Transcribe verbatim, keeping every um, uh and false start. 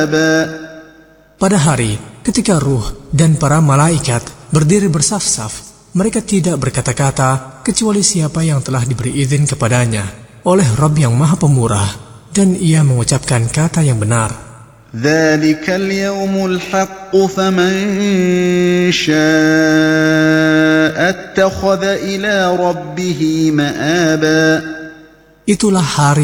Pada hari ketika ruh dan para malaikat berdiri bersaf-saf, mereka tidak berkata-kata kecuali siapa yang telah diberi izin kepadanya oleh Rabb yang Maha Pemurah, dan ia mengucapkan kata yang benar. ذَلِكَ الْيَوْمُ الْحَقُّ فَمَنْ شَاءَ اتَّخَذَ إِلَى رَبِّهِ مَآبًا. Itulah hari